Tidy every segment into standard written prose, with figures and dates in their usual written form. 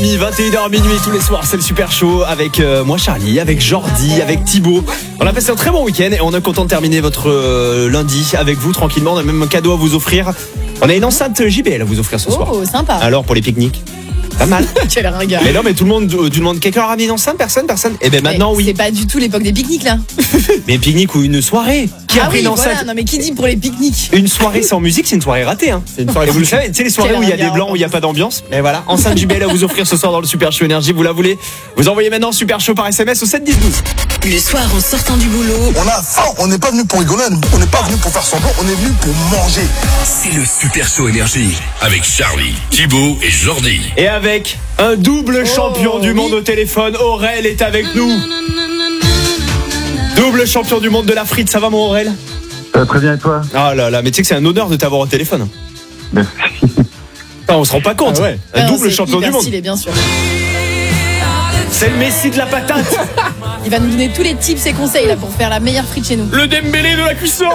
20h30, 21h minuit tous les soirs, c'est le Super Show avec moi Charlie, avec Jordi, avec Thibaut. On a passé un très bon week-end et on est content de terminer votre lundi avec vous tranquillement. On a même un cadeau à vous offrir. On a une enceinte JBL à vous offrir ce soir. Oh, sympa. Alors pour les pique-niques, pas mal. Quel ringard. Mais non, mais tout le monde, quelqu'un a ramené une enceinte? Personne. Et ben maintenant oui. C'est pas du tout l'époque des pique-niques là. Mais pique-nique ou une soirée? Qui a pris une enceinte? Voilà. Non mais qui dit pour les pique-niques? Une soirée sans musique, c'est une soirée ratée. Hein. C'est une soirée. Et vous le savez, tu sais les soirées où il y a des blancs, où il n'y a pas d'ambiance. Et voilà, enceinte JBL à vous offrir ce soir dans le Super Show Énergie. Vous la voulez? Vous envoyez maintenant Super Show par SMS au 7 10 12. Le soir en sortant du boulot. On a faim, on n'est pas venu pour rigoler, on n'est pas venu pour faire semblant, on est venu pour manger. C'est le Super Show Énergie avec Charlie, Thibaut et Jordi. Et avec un double champion du monde au téléphone, Aurel est avec nous. Double champion du monde de la frite, ça va mon Aurel? Très bien et toi? Ah là là, mais tu sais que c'est un honneur de t'avoir au téléphone. Merci. Enfin, on se rend pas compte. Ah ouais. Un double champion du monde. Stylé, bien sûr. C'est le Messi de la patate. Il va nous donner tous les tips et conseils là pour faire la meilleure frite chez nous. Le Dembélé de la cuisson.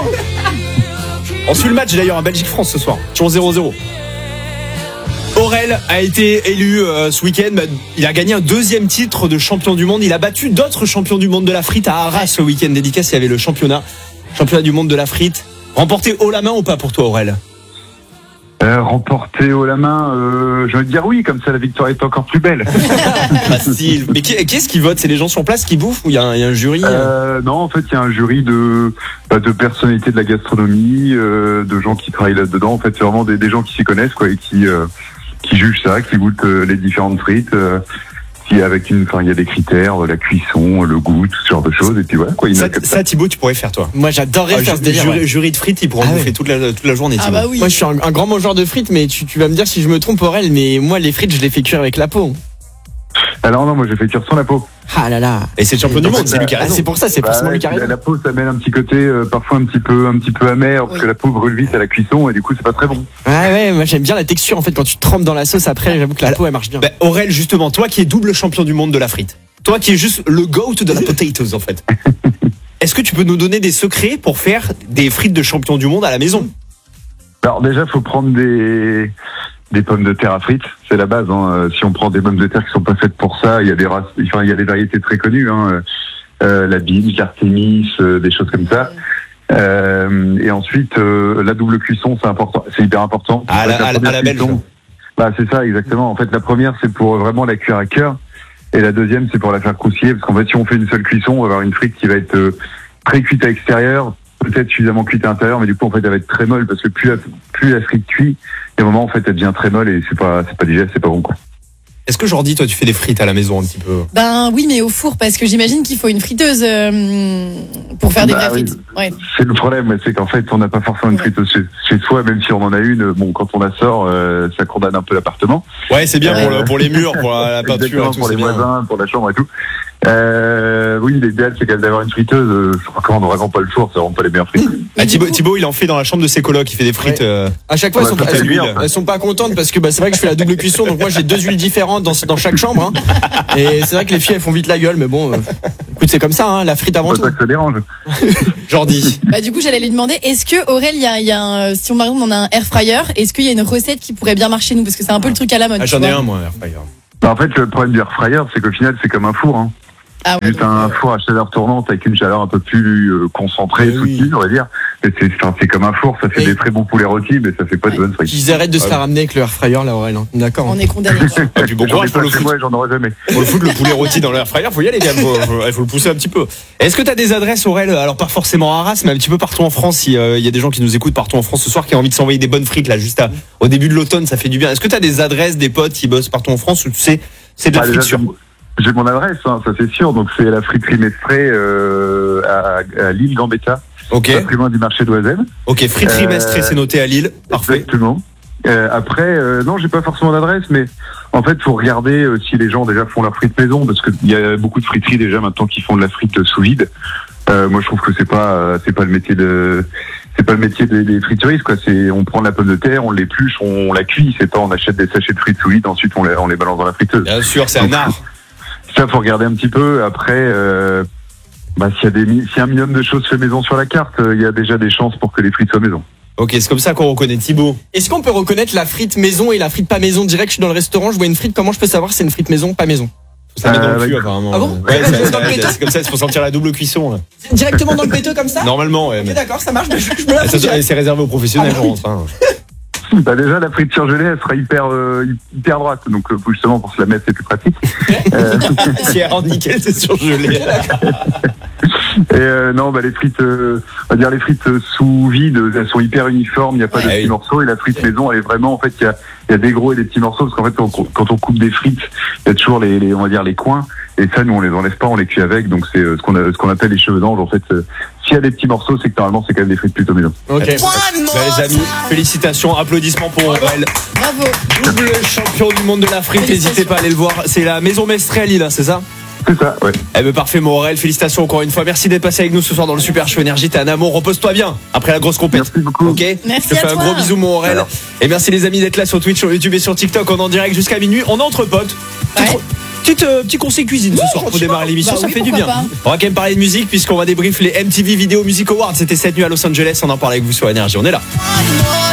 On suit le match d'ailleurs en Belgique-France ce soir. Toujours 0-0. Aurel a été élu ce week-end. Il a gagné un deuxième titre de champion du monde. Il a battu d'autres champions du monde de la frite à Arras ce week-end. Dédicace, il y avait le championnat du monde de la frite. Remporté haut la main ou pas pour toi, Aurel? Remporté haut la main, je veux dire oui, comme ça la victoire est encore plus belle. Facile. Mais qui est-ce qui vote? C'est les gens sur place qui bouffent ou il y a un jury? Non, en fait, il y a un jury de personnalités de la gastronomie, de gens qui travaillent là-dedans. En fait, c'est vraiment des gens qui s'y connaissent, quoi, et qui jugent ça, qui goûtent les différentes frites. Il y a des critères, la cuisson, le goût, tout ce genre de choses, et puis voilà, quoi. Ça, Thibaut, tu pourrais faire, toi. Moi, j'adorerais faire ce délire. Jury de frites, il pourra en bouffer toute la journée, Thibaut. Ah bah oui. Moi, je suis un grand mangeur de frites, mais tu vas me dire si je me trompe, Aurel, mais moi, les frites, je les fais cuire avec la peau. Alors non, moi j'ai fait cuire sans la peau. Ah là là. Et c'est le champion du monde, c'est lui qui a raison. C'est pour ça, c'est forcément lui qui a raison. La peau, ça mène un petit côté parfois un petit peu amer, parce que la peau brûle vite à la cuisson, et du coup, c'est pas très bon. Ouais, moi j'aime bien la texture, en fait, quand tu trempes dans la sauce après, j'avoue que la peau, elle marche bien. Aurel, justement, toi qui es double champion du monde de la frite, toi qui es juste le GOAT de la potatoes, en fait. Est-ce que tu peux nous donner des secrets pour faire des frites de champion du monde à la maison? Alors déjà, faut prendre des pommes de terre à frites, c'est la base. Hein. Si on prend des pommes de terre qui sont pas faites pour ça, il y a des des variétés très connues. Hein. La Bim, l'Artémis, des choses comme ça. Et ensuite, la double cuisson, c'est hyper important. À la belge. Bah c'est ça, exactement. En fait, la première, c'est pour vraiment la cuire à cœur, et la deuxième, c'est pour la faire croustiller, parce qu'en fait, si on fait une seule cuisson, on va avoir une frite qui va être très cuite à l'extérieur, peut-être suffisamment cuite à l'intérieur, mais du coup, en fait, elle va être très molle, parce que plus la frite cuit, il y a un moment, en fait, elle devient très molle et c'est pas digeste, c'est pas bon, quoi. Est-ce que Jordi, toi, tu fais des frites à la maison un petit peu? Ben oui, mais au four, parce que j'imagine qu'il faut une friteuse pour faire des vraies frites. Ouais. C'est le problème, c'est qu'en fait, on n'a pas forcément une friteuse chez soi, même si on en a une. Bon, quand on la sort, ça condamne un peu l'appartement. Ouais, c'est bien pour les murs, pour la peinture et tout, pour les voisins, pour la chambre et tout. Oui, l'idéal, c'est d'avoir une friteuse. Quand on n'a vraiment pas le four, ça rend pas les meilleures frites. Thibaut, il en fait dans la chambre de ses colocs, il fait des frites. À chaque fois, elles sont pas contentes parce que c'est vrai que je fais la double cuisson, donc moi j'ai 2 huiles différentes dans chaque chambre. Hein. Et c'est vrai que les filles, elles font vite la gueule, mais bon, écoute, c'est comme ça, hein, la frite avant tout. C'est pas que ça dérange. Jordi. Bah du coup, j'allais lui demander, est-ce que Aurel, si par exemple on a un air fryer, est-ce qu'il y a une recette qui pourrait bien marcher nous, parce que c'est un peu le truc à la mode. J'en ai un, moi, un air fryer. En fait, le problème du air fryer, c'est qu'au final, c'est comme un four. Hein. Ah ouais, juste un four à chaleur tournante avec une chaleur un peu plus concentrée, soutenue, on va dire. Mais c'est comme un four, ça fait des très bons poulets rôtis, mais ça fait pas de bonnes frites. Ils arrêtent de se la ramener avec le air fryer, là, Aurel. Hein. D'accord. On est condamnés. Du bon courage pour le foot. Moi, j'en aurais jamais. Pour le foot, le poulet rôti dans l'air fryer, faut y aller, quand même. Faut le pousser un petit peu. Est-ce que tu as des adresses, Aurel? Alors, pas forcément à Arras, mais un petit peu partout en France. Il y a des gens qui nous écoutent partout en France ce soir qui ont envie de s'envoyer des bonnes frites, là, juste au début de l'automne, ça fait du bien. Est-ce que tu as des adresses, des potes qui bossent partout en France où tu sais, c'est de la friture? J'ai mon adresse, hein, ça c'est sûr. Donc c'est la friterie Mestré à Lille Gambetta. Ok. Pas très loin du marché d'Oisem. Ok, friterie Mestré, c'est noté à Lille. Parfait. Exactement. Après, non, j'ai pas forcément d'adresse, mais en fait, faut regarder si les gens déjà font leur frite maison, parce qu'il y a beaucoup de friteries déjà maintenant qui font de la frite sous vide. Moi, je trouve que c'est pas le métier des frituristes, quoi. On prend la pomme de terre, on l'épluche, on la cuit. C'est pas on achète des sachets de frites sous vide, ensuite on les balance dans la friteuse. Bien sûr, c'est un art. Ça, faut regarder un petit peu. Après, s'il y a un minimum de choses fait maison sur la carte, il y a déjà des chances pour que les frites soient maison. Ok, c'est comme ça qu'on reconnaît Thibaut. Est-ce qu'on peut reconnaître la frite maison et la frite pas maison direct? Je suis dans le restaurant, je vois une frite, comment je peux savoir si c'est une frite maison, pas maison? Ça met dans le cul, apparemment. Ah bon? Ouais, Dans le péteux c'est comme ça, c'est pour sentir la double cuisson. Là. Directement dans le péteux comme ça? Normalement, ouais. Ok, Mais... d'accord, ça marche, je me la fais direct. C'est réservé aux professionnels, je pense. Hein. Bah déjà la frite surgelée elle sera hyper droite donc justement pour se la mettre c'est plus pratique. Si elle rentre nickel, c'est surgelé. Et non bah les frites on va dire les frites sous vide elles sont hyper uniformes, il n'y a pas de petits morceaux et la frite maison elle est vraiment en fait il y a des gros et des petits morceaux parce qu'en fait quand on coupe des frites il y a toujours les on va dire les coins et ça nous on les enlève pas, on les cuit avec donc c'est ce qu'on appelle les cheveux d'ange en fait. S'il y a des petits morceaux, c'est que normalement c'est quand même des frites plutôt maison. Ok. Bah, les amis, félicitations, applaudissements pour Aurel. Bravo. Double champion du monde de la frite, n'hésitez pas à aller le voir. C'est la Maison Mestré à Lille, hein, c'est ça? C'est ça, ouais. Eh ben parfait, mon Aurel, félicitations encore une fois. Merci d'être passé avec nous ce soir dans le Super Show Énergie. T'es un amour, repose-toi bien après la grosse compétition. Merci beaucoup. Ok. Merci Je te fais à un toi. gros bisou, mon Aurel. Et merci les amis d'être là sur Twitch, sur YouTube et sur TikTok. On est en direct jusqu'à minuit. On est entre potes. Petit conseil cuisine ce soir pour démarrer l'émission, Bah ça oui, fait du pourquoi bien. pas. On va quand même parler de musique puisqu'on va débrief les MTV Video Music Awards. C'était cette nuit à Los Angeles. On en parle avec vous sur Énergie. On est là.